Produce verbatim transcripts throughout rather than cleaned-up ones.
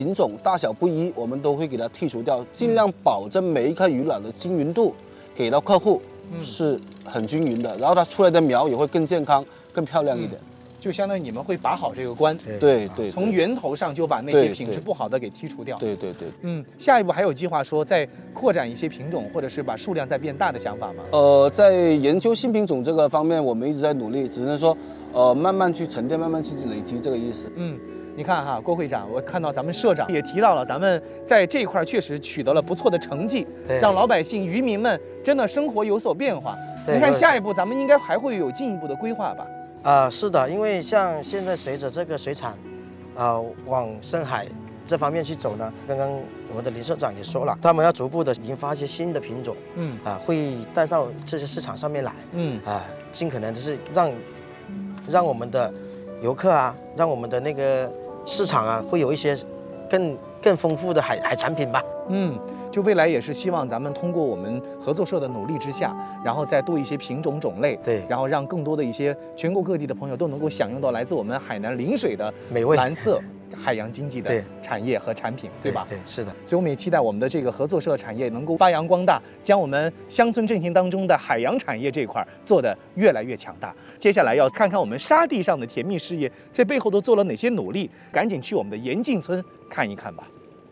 品种大小不一，我们都会给它剔除掉，尽量保证每一颗鱼卵的均匀度，给到客户是很均匀的，然后它出来的苗也会更健康、更漂亮一点。嗯， 就相当于你们会把好这个关， 对对， 从源头上就把那些品质不好的给剔除掉。 对对对， 嗯，下一步还有计划说再扩展一些品种，或者是把数量再变大的想法吗？ 呃，在研究新品种这个方面，我们一直在努力，只能说，呃，慢慢去沉淀，慢慢去累积这个意思。 嗯。你看哈，郭会长，我看到咱们社长也提到了，咱们在这一块确实取得了不错的成绩，让老百姓、渔民们真的生活有所变化。你看下一步咱们应该还会有进一步的规划吧？ 啊、呃，是的，因为像现在随着这个水产，啊、呃，往深海这方面去走呢，刚刚我们的林社长也说了，他们要逐步的研发一些新的品种，嗯，啊、呃，会带到这些市场上面来，嗯，啊、呃，尽可能就是让让我们的游客啊，让我们的那个市场啊，会有一些更更丰富的海海产品吧。 嗯，就未来也是希望咱们通过我们合作社的努力之下，然后再多一些品种种类， 对， 然后让更多的一些全国各地的朋友都能够享用到来自我们海南邻水的美味蓝色海洋经济的产业和产品， 对, 对吧？ 对，是的。 所以我们也期待我们的这个合作社产业能够发扬光大，将我们乡村振兴当中的海洋产业这块做得越来越强大。接下来要看看我们沙地上的甜蜜事业，这背后都做了哪些努力？赶紧去我们的盐浸村看一看吧。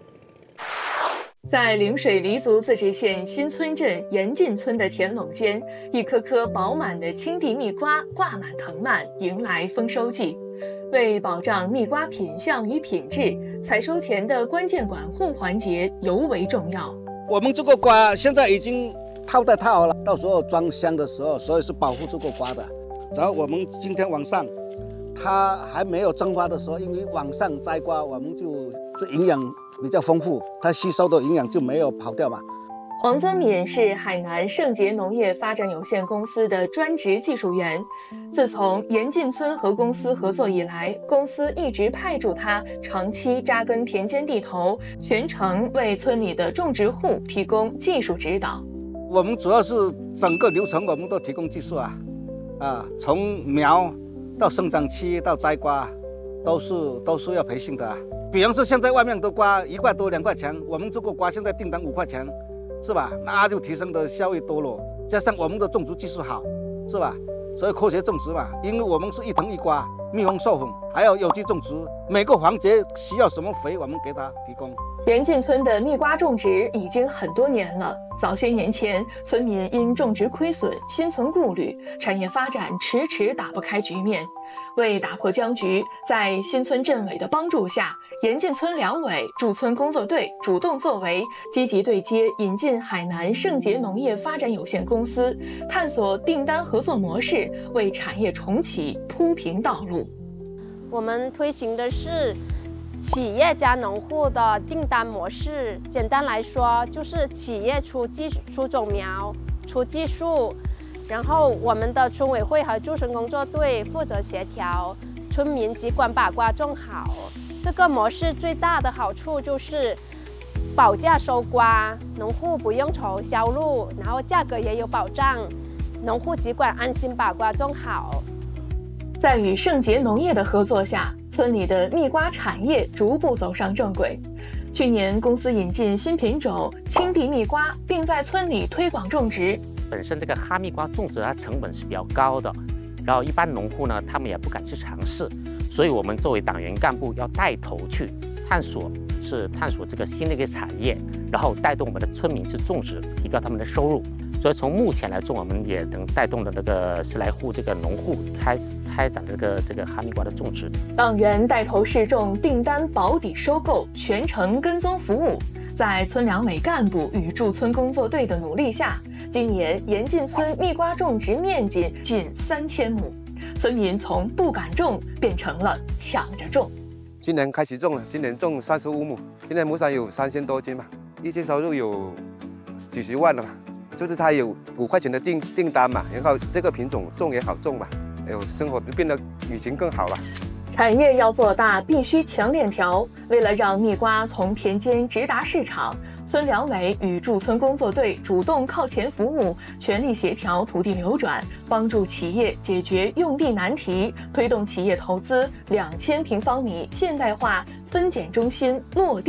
在陵水黎族自治县新村镇盐浸村的田垄间，一颗颗饱满的青地蜜瓜挂满藤蔓，迎来丰收季。为保障蜜瓜品相与品质，采收前的关键管护环节尤为重要。 我们这个瓜现在已经套在套好了，到时候装箱的时候，所以是保护这个瓜的。然后我们今天晚上，它还没有蒸发的时候，因为晚上摘瓜，我们就这营养比较丰富，它吸收的营养就没有跑掉嘛。 黄增敏是海南盛杰农业发展有限公司的专职技术员。自从盐浸村和公司合作以来，公司一直派驻他长期扎根田间地头，全程为村里的种植户提供技术指导。 我们主要是整个流程我们都提供技术啊，啊，从苗到生长期到摘瓜，都是都是要培训的啊。比方说现在外面的瓜一块多两块钱，我们这个瓜现在订单五块钱。是吧？那就提升的效益多了，加上我们的种植技术好，是吧？所以科学种植嘛，因为我们是一藤一瓜，蜜蜂授粉，还有有机种植，每个环节需要什么肥，我们给它提供。 盐浸村的蜜瓜种植已经很多年了，早些年前，村民因种植亏损，心存顾虑，产业发展迟迟打不开局面。为打破僵局，在新村镇委的帮助下，盐浸村两委驻村工作队主动作为，积极对接引进海南盛杰农业发展有限公司，探索订单合作模式，为产业重启铺平道路。 我们推行的是企业加农户的订单模式，简单来说就是企业出技出种苗、出技术，然后我们的村委会和驻村工作队负责协调，村民只管把瓜种好。这个模式最大的好处就是保价收瓜，农户不用愁销路，然后价格也有保障，农户只管安心把瓜种好。 在与盛杰农业的合作下，村里的蜜瓜产业逐步走上正轨。去年，公司引进新品种青地蜜瓜，并在村里推广种植。 本身这个哈密瓜种植它成本是比较高的，然后一般农户呢，他们也不敢去尝试，所以我们作为党员干部要带头去探索，是探索这个新的一个产业，然后带动我们的村民去种植，提高他们的收入。所以从目前来说，我们也能带动的那个十来户这个农户开始开展这个这个哈密瓜的种植。 党员带头试种，订单保底收购，全程跟踪服务。在村两委干部与驻村工作队的努力下，今年盐浸村蜜瓜种植面积近三千亩，村民从不敢种变成了抢着种。 今年开始种了，今年种三十五亩，现在亩产有三千多斤嘛，一天收入有几十万了嘛。就是它有五块钱的订订单嘛，然后这个品种种也好种嘛，有生活变得以前更好了。 产业要做大，必须强链条。为了让蜜瓜从田间直达市场，村两委与驻村工作队主动靠前服务，全力协调土地流转，帮助企业解决用地难题，推动企业投资两千平方米现代化分拣中心落地。